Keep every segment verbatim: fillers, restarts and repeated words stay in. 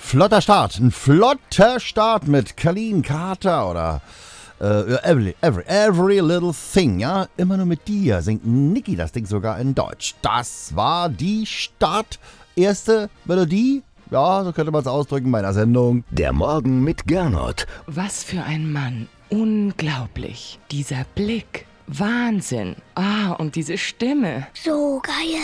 flotter Start, ein flotter Start mit Colleen Carter oder äh, every, every, every Little Thing, ja, immer nur mit dir singt Niki das Ding sogar in Deutsch. Das war die Start, erste Melodie, ja, so könnte man es ausdrücken, meiner Sendung. Der Morgen mit Gernot. Was für ein Mann, unglaublich, dieser Blick, Wahnsinn, ah, und diese Stimme. So geil.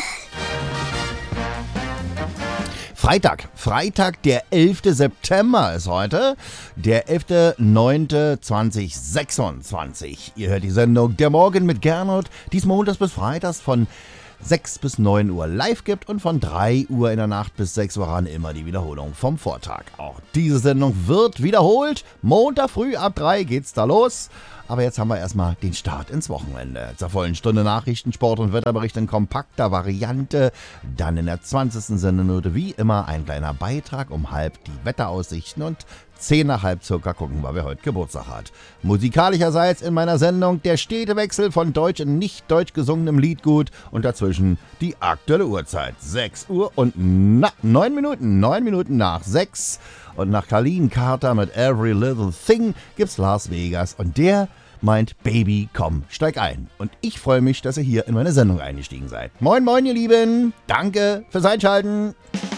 Freitag, Freitag, der elfter September ist heute, der elfter neunter zweitausendsechsundzwanzig. Ihr hört die Sendung Der Morgen mit Gernot, die es montags bis freitags von sechs bis neun Uhr live gibt und von drei Uhr in der Nacht bis sechs Uhr ran immer die Wiederholung vom Vortag. Auch diese Sendung wird wiederholt. Montag früh ab drei geht's da los. Aber jetzt haben wir erstmal den Start ins Wochenende. Zur vollen Stunde Nachrichten, Sport und Wetterbericht in kompakter Variante. Dann in der zwanzigsten Sendeminute wie immer ein kleiner Beitrag um halb die Wetteraussichten und zehn nach halb circa gucken wir, wer heute Geburtstag hat. Musikalischerseits in meiner Sendung der stete Wechsel von deutsch und nicht deutsch gesungenem Liedgut und dazwischen die aktuelle Uhrzeit. sechs Uhr und na, neun Minuten, neun Minuten nach sechs. Und nach Colleen Carter mit Every Little Thing gibt's Las Vegas und der meint, Baby, komm, steig ein. Und ich freue mich, dass ihr hier in meine Sendung eingestiegen seid. Moin, moin, ihr Lieben. Danke fürs Einschalten.